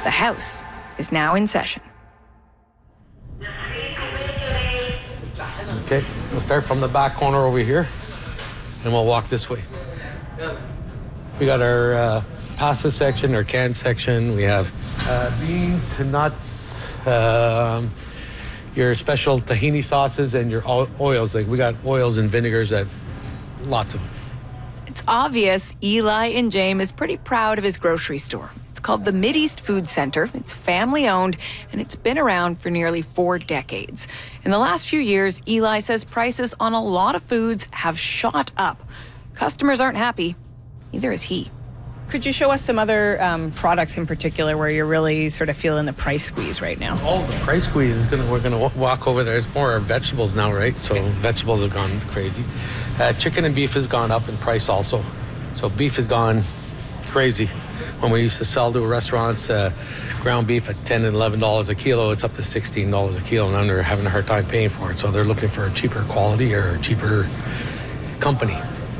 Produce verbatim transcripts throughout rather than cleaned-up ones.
The House is now in session. Okay, we'll start from the back corner over here, and we'll walk this way. We got our uh, pasta section, our canned section. We have uh, beans, nuts, um, your special tahini sauces, and your oils. Like we got oils and vinegars, that lots of them. It's obvious Eli and James is pretty proud of his grocery store. It's called the Mideast Food Center. It's family-owned, and it's been around for nearly four decades. In the last few years, Eli says prices on a lot of foods have shot up. Customers aren't happy. Neither is he. Could you show us some other um, products in particular where you're really sort of feeling the price squeeze right now? Oh, the price squeeze is gonna. We're gonna walk over there. It's more vegetables now, right? So okay. Vegetables have gone crazy. Uh, chicken and beef has gone up in price also. So beef has gone crazy. When we used to sell to restaurants uh, ground beef at ten and eleven dollars a kilo, it's up to sixteen dollars a kilo, and they're having a hard time paying for it. So they're looking for a cheaper quality or a cheaper company.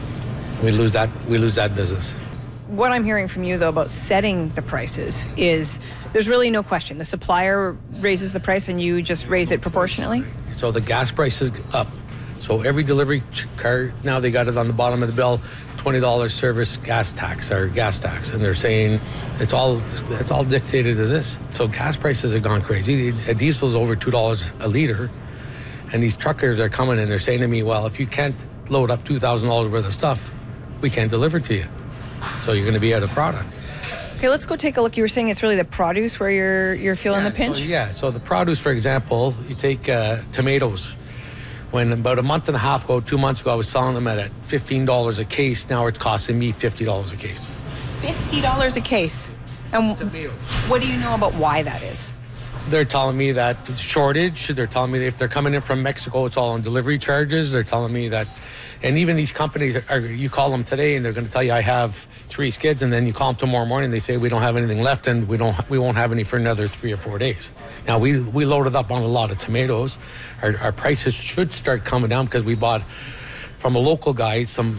We lose that. We lose that business. What I'm hearing from you, though, about setting the prices is there's really no question. The supplier raises the price and you just raise it proportionately? So the gas price is up. So every delivery car, now they got it on the bottom of the bill, twenty dollars service gas tax or gas tax. And they're saying it's all it's all dictated to this. So gas prices have gone crazy. A diesel's over two dollars a liter. And these truckers are coming and they're saying to me, well, if you can't load up two thousand dollars worth of stuff, we can't deliver to you. So you're going to be out of product. Okay, let's go take a look. You were saying it's really the produce where you're you're feeling yeah, the pinch? So, yeah, so the produce, for example, you take uh, tomatoes. When about a month and a half ago, two months ago, I was selling them at fifteen dollars a case. Now it's costing me fifty dollars a case. fifty dollars a case? And tomatoes. What do you know about why that is? They're telling me that it's shortage. They're telling me that if they're coming in from Mexico, it's all on delivery charges. They're telling me that, and even these companies, are, you call them today and they're going to tell you I have three skids, and then you call them tomorrow morning, they say we don't have anything left and we don't we won't have any for another three or four days. Now we we loaded up on a lot of tomatoes. Our, our prices should start coming down because we bought from a local guy some,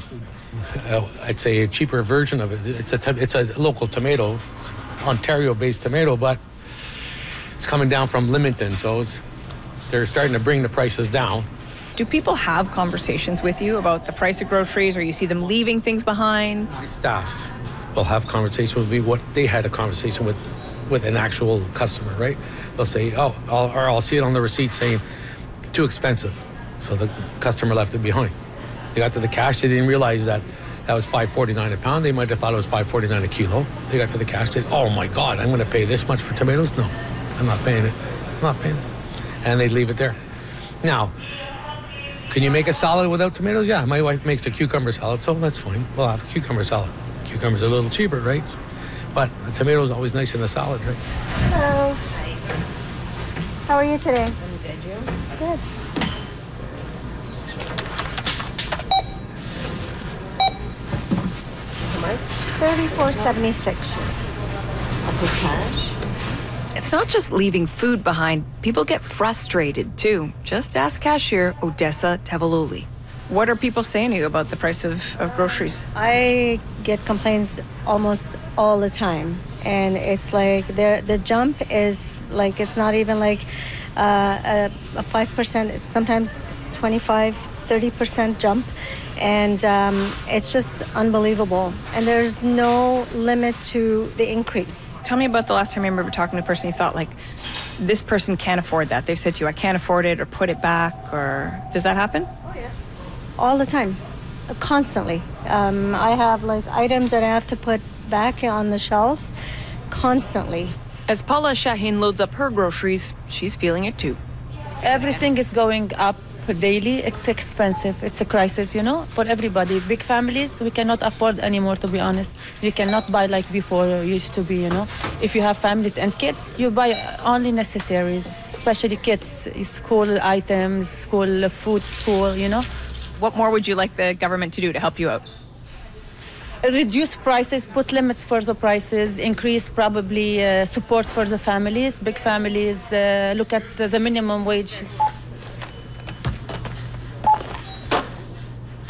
uh, I'd say a cheaper version of it. It's a it's a local tomato, it's Ontario-based tomato, but it's coming down from Leamington, so it's, they're starting to bring the prices down. Do people have conversations with you about the price of groceries, or you see them leaving things behind? My staff will have conversations with me what they had a conversation with with an actual customer, right? They'll say, oh, I'll, or I'll see it on the receipt saying, too expensive. So the customer left it behind. They got to the cash, they didn't realize that that was five forty-nine a pound. They might have thought it was five forty-nine a kilo. They got to the cash, they said, oh my God, I'm gonna pay this much for tomatoes? No, I'm not paying it. I'm not paying it. And they'd leave it there. Now, can you make a salad without tomatoes? Yeah, my wife makes a cucumber salad, so that's fine. We'll have a cucumber salad. Cucumber's a little cheaper, right? But the tomato's always nice in the salad, right? Hello. Hi. How are you today? I'm good, you? Good. How much? thirty-four seventy-six. I'll put cash. It's not just leaving food behind. People get frustrated, too. Just ask cashier Odessa Tavaluli. What are people saying to you about the price of, of groceries? I get complaints almost all the time. And it's like the the jump is like, it's not even like uh, a, a five percent. It's sometimes twenty-five, thirty percent jump. And um, it's just unbelievable. And there's no limit to the increase. Tell me about the last time you remember talking to a person you thought, like, this person can't afford that. They've said to you, I can't afford it, or put it back, or does that happen? Oh, yeah. All the time, constantly. Um, I have, like, items that I have to put back on the shelf constantly. As Paula Shahin loads up her groceries, she's feeling it, too. Everything is going up daily. It's expensive. It's a crisis, you know, for everybody. Big families, we cannot afford anymore, to be honest. You cannot buy like before used to be, you know. If you have families and kids, you buy only necessaries, especially kids, school items, school food, school, you know. What more would you like the government to do to help you out? Reduce prices, put limits for the prices, increase probably uh, support for the families, big families, uh, look at the, the minimum wage.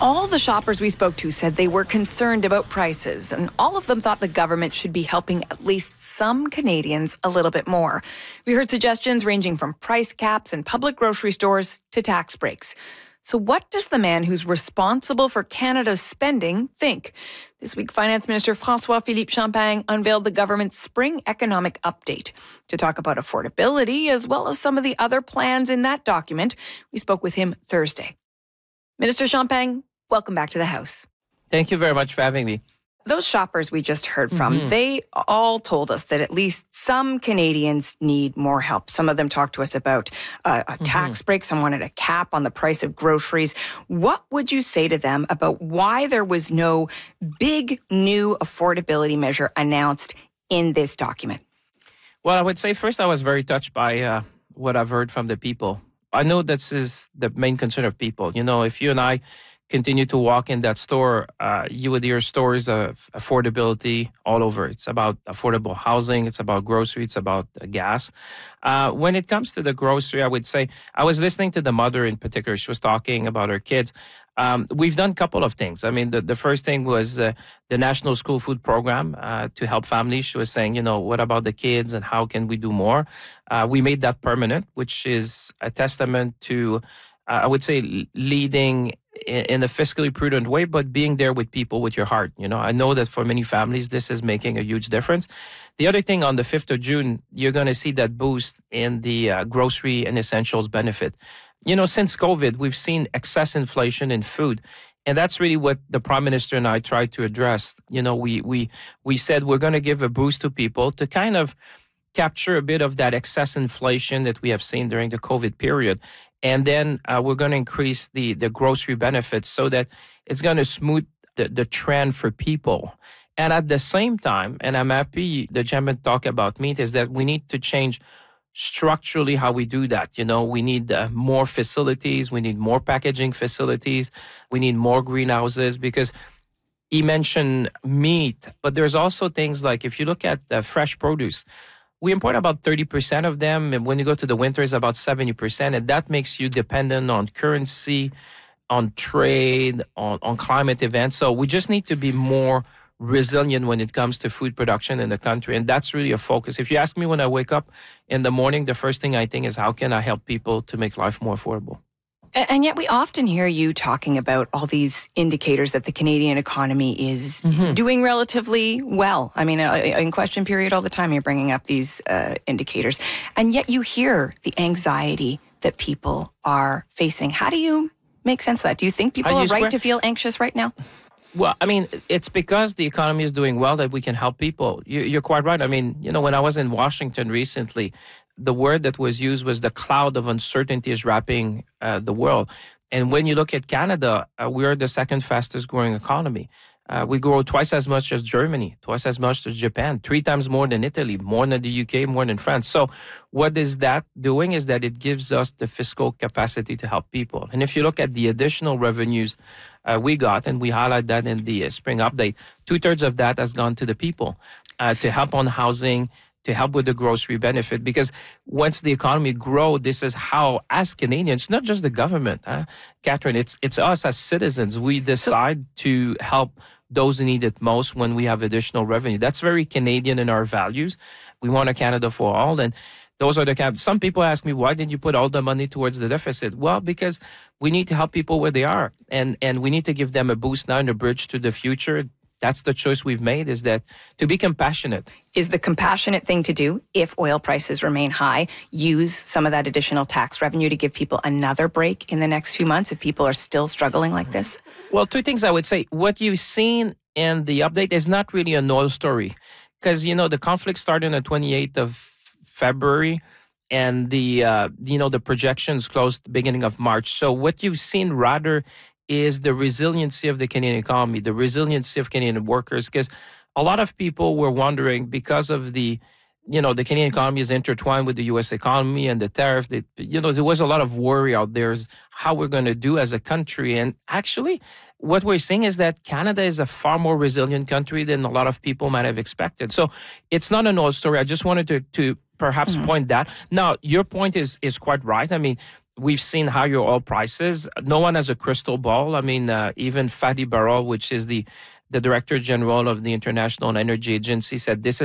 All the shoppers we spoke to said they were concerned about prices, and all of them thought the government should be helping at least some Canadians a little bit more. We heard suggestions ranging from price caps in public grocery stores to tax breaks. So what does the man who's responsible for Canada's spending think? This week, Finance Minister François-Philippe Champagne unveiled the government's spring economic update. To talk about affordability, as well as some of the other plans in that document, we spoke with him Thursday. Minister Champagne, welcome back to the House. Thank you very much for having me. Those shoppers we just heard from, Mm-hmm. they all told us that at least some Canadians need more help. Some of them talked to us about uh, a tax Mm-hmm. break. Some wanted a cap on the price of groceries. What would you say to them about why there was no big new affordability measure announced in this document? Well, I would say first I was very touched by uh, what I've heard from the people. I know this is the main concern of people. You know, if you and I continue to walk in that store, uh, you would hear stories of affordability all over. It's about affordable housing. It's about grocery. It's about uh, gas. Uh, when it comes to the grocery, I would say I was listening to the mother in particular. She was talking about her kids. Um, we've done a couple of things. I mean, the, the first thing was uh, the National School Food Program uh, to help families. She was saying, you know, what about the kids and how can we do more? Uh, we made that permanent, which is a testament to, uh, I would say, leading in a fiscally prudent way, but being there with people with your heart. You know, I know that for many families, this is making a huge difference. The other thing, on the fifth of June, you're going to see that boost in the uh, grocery and essentials benefit. You know, since COVID, we've seen excess inflation in food. And that's really what the Prime Minister and I tried to address. You know, we we we said we're going to give a boost to people to kind of capture a bit of that excess inflation that we have seen during the COVID period. And then uh, we're going to increase the, the grocery benefits so that it's going to smooth the, the trend for people. And at the same time, and I'm happy the gentleman talked about meat, is that we need to change structurally how we do that. You know, we need uh, more facilities. We need more packaging facilities. We need more greenhouses, because he mentioned meat, but there's also things like if you look at uh, fresh produce, we import about thirty percent of them, and when you go to the winter, it's about seventy percent, and that makes you dependent on currency, on trade, on, on climate events. So we just need to be more resilient when it comes to food production in the country, and that's really a focus. If you ask me when I wake up in the morning, the first thing I think is how can I help people to make life more affordable? And yet we often hear you talking about all these indicators that the Canadian economy is mm-hmm. doing relatively well. I mean, in question period all the time, you're bringing up these uh, indicators. And yet you hear the anxiety that people are facing. How do you make sense of that? Do you think people are, are right square? to feel anxious right now? Well, I mean, it's because the economy is doing well that we can help people. You're quite right. I mean, you know, when I was in Washington recently, the word that was used was the cloud of uncertainty is wrapping uh, the world. And when you look at Canada, uh, we are the second fastest growing economy. Uh, we grow twice as much as Germany, twice as much as Japan, three times more than Italy, more than the U K, more than France. So what is that doing is that it gives us the fiscal capacity to help people. And if you look at the additional revenues uh, we got, and we highlight that in the uh, spring update, two-thirds of that has gone to the people uh, to help on housing, to help with the grocery benefit, because once the economy grows, this is how, as Canadians, not just the government, huh? Catherine, it's it's us as citizens, we decide so, to help those who need it most when we have additional revenue. That's very Canadian in our values. We want a Canada for all, and those are the cap. Some people ask me, why didn't you put all the money towards the deficit? Well, because we need to help people where they are, and and we need to give them a boost now and a bridge to the future. That's the choice we've made, is that to be compassionate. Is the compassionate thing to do, if oil prices remain high, use some of that additional tax revenue to give people another break in the next few months if people are still struggling like this? Well, two things I would say. What you've seen in the update is not really an oil story, because, you know, the conflict started on the twenty-eighth of February, and the, uh, you know, the projections closed beginning of March. So what you've seen rather is the resiliency of the Canadian economy, the resiliency of Canadian workers, because a lot of people were wondering, because of the, you know, the Canadian economy is intertwined with the U S economy and the tariff, that, you know, there was a lot of worry out there is how we're going to do as a country. And actually, what we're seeing is that Canada is a far more resilient country than a lot of people might have expected. So it's not an old story. I just wanted to, to perhaps mm-hmm. point that. Now, your point is is quite right. I mean, we've seen higher oil prices. No one has a crystal ball. I mean, uh, even Fadi Barol, which is the the Director General of the International Energy Agency, said this is